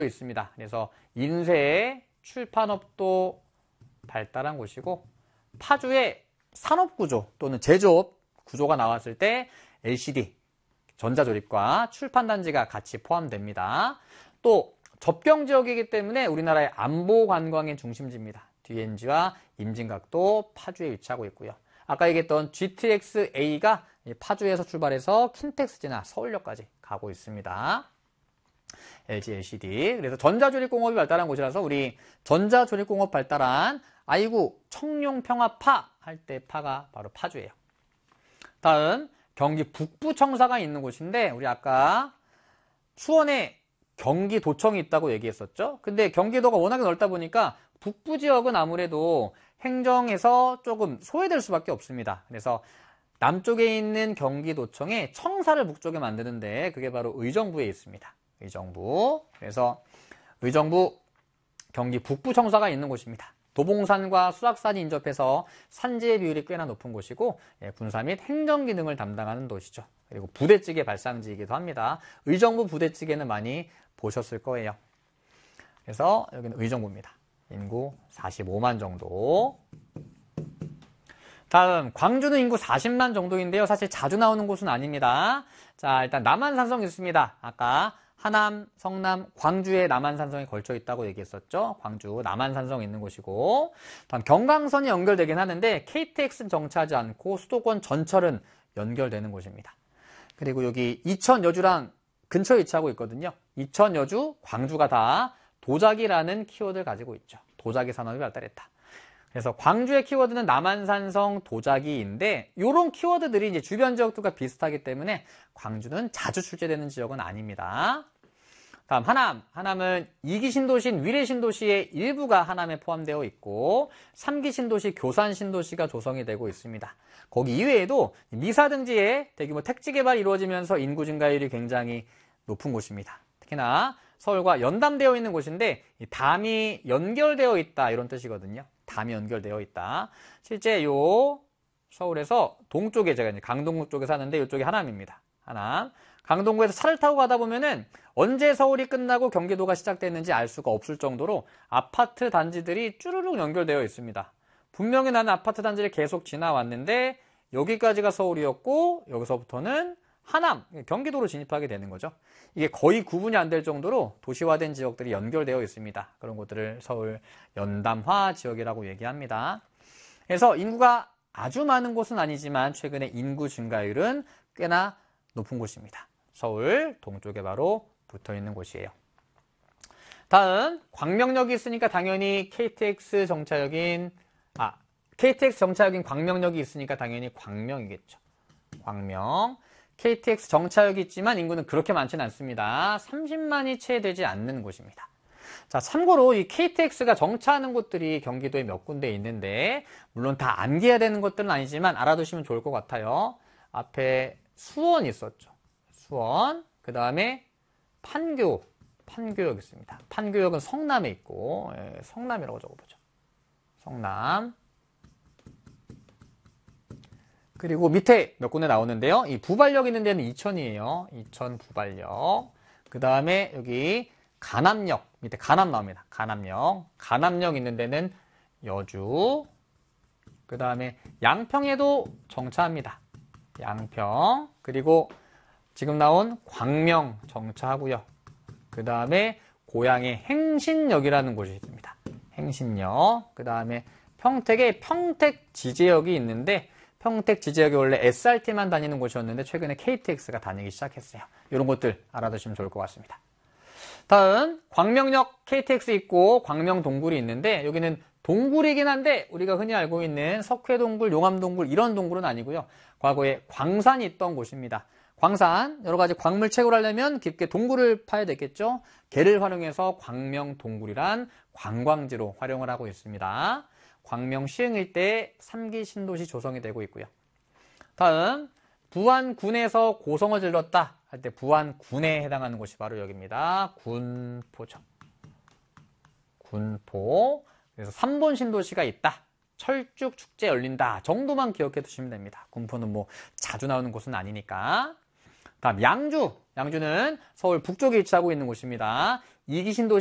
있습니다. 그래서 인쇄 출판업도 발달한 곳이고 파주의 산업구조 또는 제조업 구조가 나왔을 때 LCD, 전자조립과 출판단지가 같이 포함됩니다. 또 접경지역이기 때문에 우리나라의 안보관광의 중심지입니다. DNG와 임진각도 파주에 위치하고 있고요. 아까 얘기했던 GTX-A가 파주에서 출발해서 킨텍스지나 서울역까지 가고 있습니다. LG LCD. 그래서 전자조립공업이 발달한 곳이라서 우리 전자조립공업 발달한 아이고 청룡평화파 할 때 파가 바로 파주예요. 다음 경기 북부청사가 있는 곳인데 우리 아까 수원에 경기도청이 있다고 얘기했었죠. 근데 경기도가 워낙에 넓다 보니까 북부 지역은 아무래도 행정에서 조금 소외될 수밖에 없습니다. 그래서 남쪽에 있는 경기도청에 청사를 북쪽에 만드는데 그게 바로 의정부에 있습니다. 의정부. 그래서 의정부 경기 북부청사가 있는 곳입니다. 도봉산과 수락산이 인접해서 산지의 비율이 꽤나 높은 곳이고 군사 및 행정 기능을 담당하는 도시죠. 그리고 부대찌개 발상지이기도 합니다. 의정부 부대찌개는 많이 보셨을 거예요. 그래서 여기는 의정부입니다. 인구 45만 정도. 다음 광주는 인구 40만 정도인데요. 사실 자주 나오는 곳은 아닙니다. 자, 일단 남한산성 있습니다. 아까 하남, 성남, 광주에 남한산성이 걸쳐 있다고 얘기했었죠. 광주 남한산성 있는 곳이고 다음 경강선이 연결되긴 하는데 KTX는 정차하지 않고 수도권 전철은 연결되는 곳입니다. 그리고 여기 이천, 여주랑 근처에 위치하고 있거든요. 이천, 여주, 광주가 다 도자기라는 키워드를 가지고 있죠. 도자기 산업이 발달했다. 그래서 광주의 키워드는 남한산성 도자기인데 이런 키워드들이 이제 주변 지역들과 비슷하기 때문에 광주는 자주 출제되는 지역은 아닙니다. 다음 하남. 하남은 2기 신도시인 위례 신도시의 일부가 하남에 포함되어 있고 3기 신도시 교산 신도시가 조성이 되고 있습니다. 거기 이외에도 미사 등지에 대규모 택지 개발이 이루어지면서 인구 증가율이 굉장히 높은 곳입니다. 특히나 서울과 연담되어 있는 곳인데 담이 연결되어 있다 이런 뜻이거든요. 담이 연결되어 있다. 실제 요 서울에서 동쪽에 제가 이제 강동구 쪽에 사는데 이쪽이 하남입니다. 하남. 강동구에서 차를 타고 가다 보면은 언제 서울이 끝나고 경기도가 시작됐는지 알 수가 없을 정도로 아파트 단지들이 쭈루룩 연결되어 있습니다. 분명히 나는 아파트 단지를 계속 지나왔는데 여기까지가 서울이었고 여기서부터는 하남, 경기도로 진입하게 되는 거죠. 이게 거의 구분이 안 될 정도로 도시화된 지역들이 연결되어 있습니다. 그런 곳들을 서울 연담화 지역이라고 얘기합니다. 그래서 인구가 아주 많은 곳은 아니지만 최근에 인구 증가율은 꽤나 높은 곳입니다. 서울 동쪽에 바로 붙어 있는 곳이에요. 다음 광명역이 있으니까 당연히 KTX 정차역인 광명역이 있으니까 당연히 광명이겠죠. 광명. KTX 정차역이 있지만 인구는 그렇게 많지는 않습니다. 30만이 채 되지 않는 곳입니다. 자, 참고로 이 KTX가 정차하는 곳들이 경기도에 몇 군데 있는데 물론 다 암기해야 되는 것들은 아니지만 알아두시면 좋을 것 같아요. 앞에 수원 있었죠. 수원. 그 다음에 판교역 있습니다. 판교역은 성남에 있고 성남이라고 적어보죠. 성남. 그리고 밑에 몇 군데 나오는데요. 이 부발역 있는 데는 이천이에요. 이천 부발역. 그 다음에 여기 간암역. 밑에 간암 나옵니다. 간암역. 간암역 있는 데는 여주. 그 다음에 양평에도 정차합니다. 양평. 그리고 지금 나온 광명 정차하고요. 그 다음에 고향의 행신역이라는 곳이 있습니다. 행신역. 그 다음에 평택에 평택지제역이 있는데 평택지제역이 원래 SRT만 다니는 곳이었는데 최근에 KTX가 다니기 시작했어요. 이런 것들 알아두시면 좋을 것 같습니다. 다음 광명역 KTX 있고 광명동굴이 있는데 여기는 동굴이긴 한데 우리가 흔히 알고 있는 석회동굴, 용암동굴 이런 동굴은 아니고요. 과거에 광산이 있던 곳입니다. 광산, 여러 가지 광물 채굴하려면 깊게 동굴을 파야 되겠죠. 개를 활용해서 광명동굴이란 관광지로 활용을 하고 있습니다. 광명 시흥 일대에 3기 신도시 조성이 되고 있고요. 다음 부안군에서 고성을 질렀다 할 때 부안군에 해당하는 곳이 바로 여기입니다. 군포죠. 군포. 그래서 3본 신도시가 있다. 철쭉 축제 열린다 정도만 기억해 두시면 됩니다. 군포는 뭐 자주 나오는 곳은 아니니까. 다음 양주. 양주는 서울 북쪽에 위치하고 있는 곳입니다. 2기 신도시